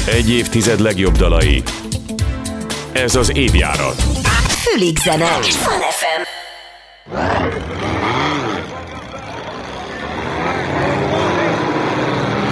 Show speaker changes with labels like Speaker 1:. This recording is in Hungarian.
Speaker 1: Egy évtized legjobb dalai. Ez az évjárat.
Speaker 2: Fülig zene. Fun FM.